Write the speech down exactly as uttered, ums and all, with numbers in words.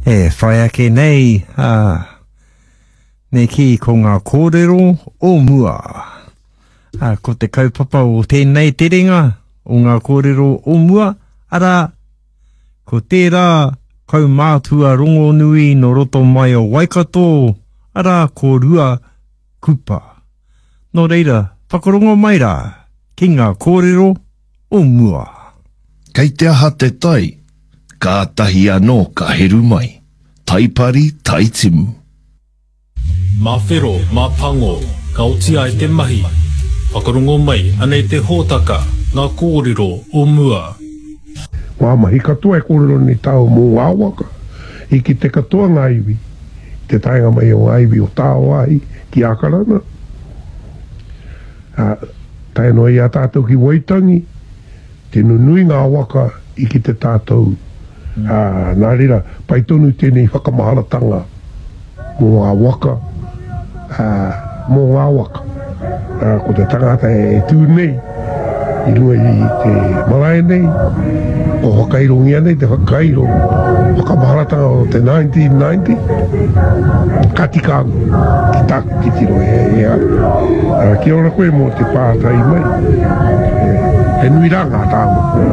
He whai ake nei, ah, ne ki ko ngā kōrero o mua. Ah, ko te kaupapa o tēnei te ringa o ngā kōrero o mua, ara, ko tērā kau mātua rongo nui no roto mai o Waikato, ara ko rua kupa. Nō reira, whakarongo mai rā, ki ngā kōrero o mua. Kei te aha te tai, ka tahi anō ka heru mai. Taipari taitimu. Mā whero, mā pango, ka otia e te mahi. Whakarongo mai, anei te hōtaka, ngā kōrero o mua. Wā mahi katoa e kōrero ni tau mō wāwaka. I ki te katoa ngā iwi. Te tainga mai o ngā iwi o tāo ai ki Akarana. Uh, tai no i a tātou ki Waitangi. Te nunui ngā waka i ki te tātou. Mm. Uh, nā rira, pai tonu tēnei whakamaharatanga mō ngā waka. Uh, mō ngā waka. Uh, ko te tangata e tū nei. I runga i te marae nei. O whakairongia nei, te whakairo. Whakamaharatanga o te nineteen ninety. Katikangu. Ki tāku ki tiro e ea. Uh, kia ora koe mō te pātai mai. E, e nui rā ngā tāmu.